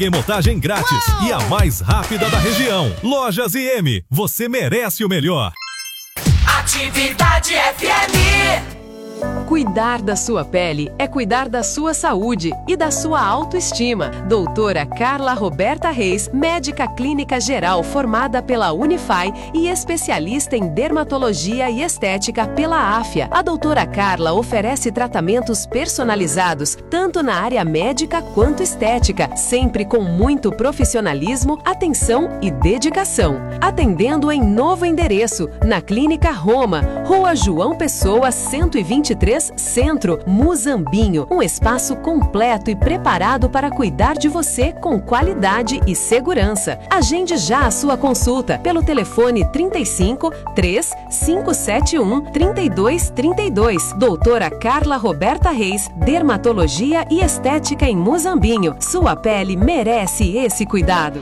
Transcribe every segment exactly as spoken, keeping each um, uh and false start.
Montagem grátis. Uau! E a mais rápida da região. Lojas I M, você merece o melhor. Atividade F M. Cuidar da sua pele é cuidar da sua saúde e da sua autoestima. Doutora Carla Roberta Reis, médica clínica geral formada pela Unify e especialista em dermatologia e estética pela Afia. A doutora Carla oferece tratamentos personalizados, tanto na área médica quanto estética, sempre com muito profissionalismo, atenção e dedicação. Atendendo em novo endereço, na Clínica Roma, Rua João Pessoa, cento e vinte e três, Centro, Muzambinho. Um espaço completo e preparado para cuidar de você com qualidade e segurança. Agende já a sua consulta pelo telefone trinta e cinco, três cinco sete um, trinta e dois trinta e dois. Doutora Carla Roberta Reis, dermatologia e estética em Muzambinho. Sua pele merece esse cuidado.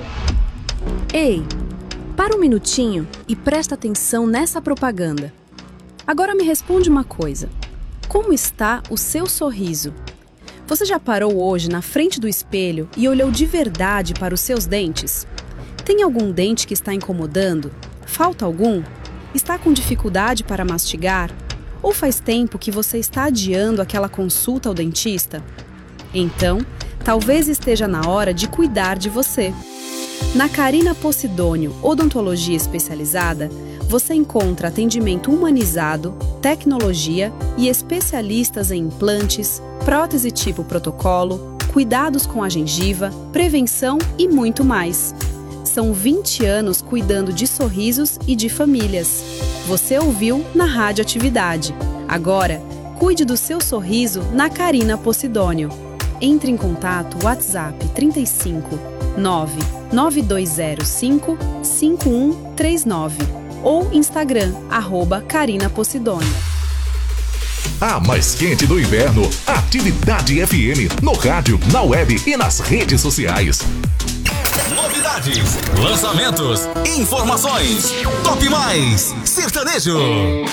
Ei, para um minutinho e presta atenção nessa propaganda. Agora me responde uma coisa. Como está o seu sorriso? Você já parou hoje na frente do espelho e olhou de verdade para os seus dentes? Tem algum dente que está incomodando? Falta algum? Está com dificuldade para mastigar? Ou faz tempo que você está adiando aquela consulta ao dentista? Então, talvez esteja na hora de cuidar de você. Na Carina Posidônio Odontologia Especializada, você encontra atendimento humanizado, tecnologia e especialistas em implantes, prótese tipo protocolo, cuidados com a gengiva, prevenção e muito mais. São vinte anos cuidando de sorrisos e de famílias. Você ouviu na Rádio Atividade. Agora, cuide do seu sorriso na Carina Posidônio. Entre em contato WhatsApp trinta e cinco, nove nove dois zero cinco, cinco um três nove ou Instagram, arroba Carina Posidônio. A mais quente do inverno, Atividade F M, no rádio, na web e nas redes sociais. Novidades, lançamentos, informações, Top Mais, sertanejo.